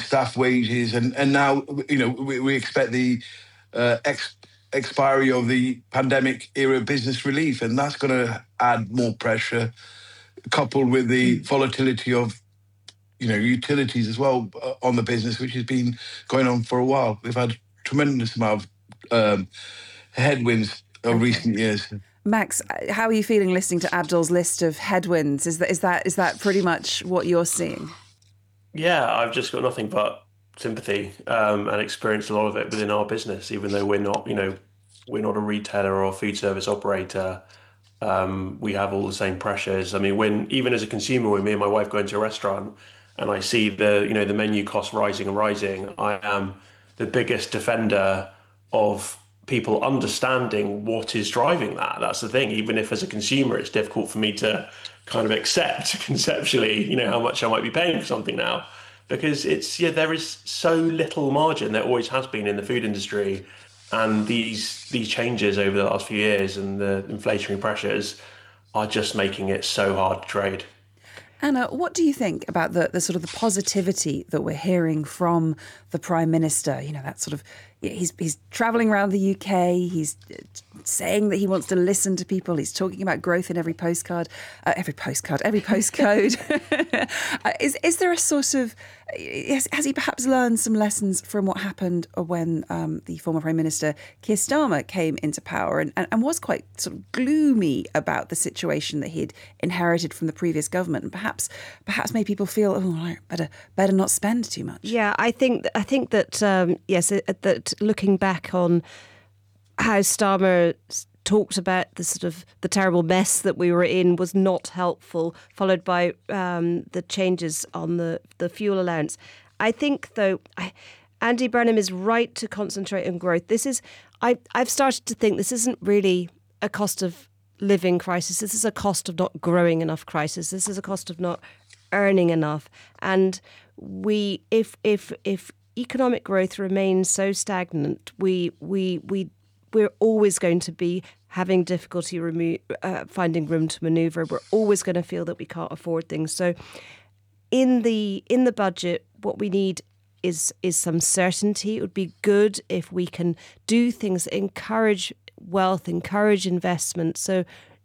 staff wages, and now we expect the expiry of the pandemic era business relief, and that's going to add more pressure, coupled with the volatility of utilities as well on the business, which has been going on for a while. We've had a tremendous amount of headwinds of recent years. Max, how are you feeling listening to Abdul's list of headwinds? Is that pretty much what you're seeing? Yeah, I've just got nothing but sympathy and experienced a lot of it within our business, even though we're not a retailer or a food service operator. We have all the same pressures. I mean, even as a consumer, when me and my wife go into a restaurant and I see the menu costs rising, I am the biggest defender of people understanding what is driving that. That's the thing. Even if as a consumer, it's difficult for me to kind of accept conceptually, how much I might be paying for something now, because there is so little margin. There always has been in the food industry. And these changes over the last few years and the inflationary pressures are just making it so hard to trade. Anna, what do you think about the sort of the positivity that we're hearing from the Prime Minister? That sort of, he's travelling around the UK, he's saying that he wants to listen to people, he's talking about growth in every postcode. Is there a sort of, has he perhaps learned some lessons from what happened when the former Prime Minister Keir Starmer came into power and was quite sort of gloomy about the situation that he'd inherited from the previous government, and perhaps made people feel, better not spend too much? Yeah, I think that yes, that looking back on how Starmer talked about the terrible mess that we were in was not helpful, followed by the changes on the fuel allowance. I think, though, Andy Burnham is right to concentrate on growth. I've started to think this isn't really a cost of living crisis. This is a cost of not growing enough crisis. This is a cost of not earning enough. And if economic growth remains so stagnant, we're always going to be having difficulty finding room to manoeuvre. We're always going to feel that we can't afford things. So in the budget, what we need is some certainty. It would be good if we can do things that encourage wealth, encourage investment. So,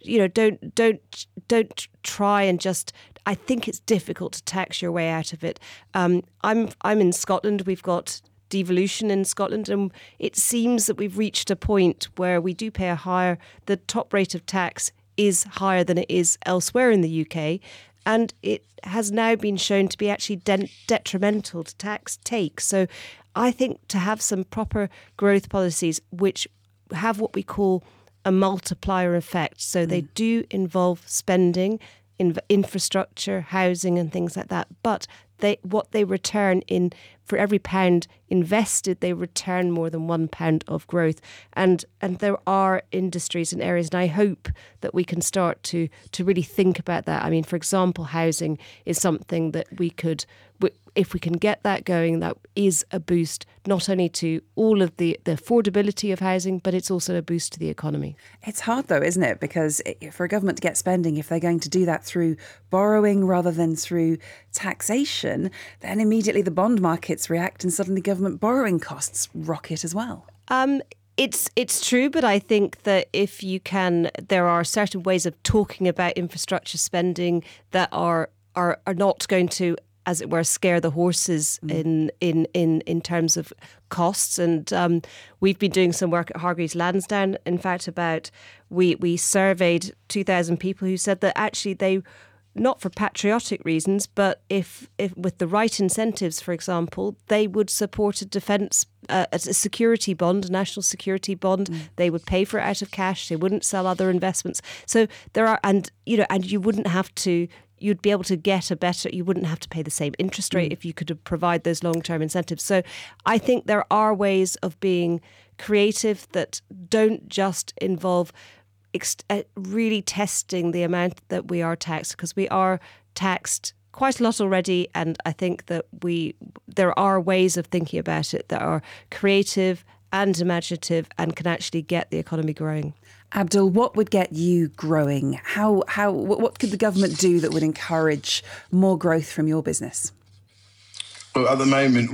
don't try and just. I think it's difficult to tax your way out of it. I'm in Scotland. We've got devolution in Scotland, and it seems that we've reached a point where we do pay the top rate of tax is higher than it is elsewhere in the UK, and it has now been shown to be actually detrimental to tax take. So I think to have some proper growth policies which have what we call a multiplier effect, so they do involve spending, infrastructure, housing and things like that, but what they return for every pound invested, they return more than £1 of growth. And there are industries and areas, and I hope that we can start to really think about that. I mean, for example, housing is something that we could, if we can get that going, that is a boost not only to all of the affordability of housing, but it's also a boost to the economy. It's hard though, isn't it? Because for a government to get spending, if they're going to do that through borrowing rather than through taxation, then immediately the bond markets react and suddenly government borrowing costs rocket as well. It's true, but I think that there are certain ways of talking about infrastructure spending that are not going to, as it were, scare the horses in terms of costs. And we've been doing some work at Hargreaves Lansdown, in fact, we surveyed 2,000 people who said that actually they, not for patriotic reasons, but if with the right incentives, for example, they would support a defence, a security bond, a national security bond. They would pay for it out of cash. They wouldn't sell other investments. So there are, and you wouldn't have to. You'd be able to get you wouldn't have to pay the same interest rate if you could provide those long-term incentives. So I think there are ways of being creative that don't just involve really testing the amount that we are taxed, because we are taxed quite a lot already. And I think that there are ways of thinking about it that are creative and imaginative and can actually get the economy growing. Abdul, what would get you growing? What could the government do that would encourage more growth from your business? Well, at the moment,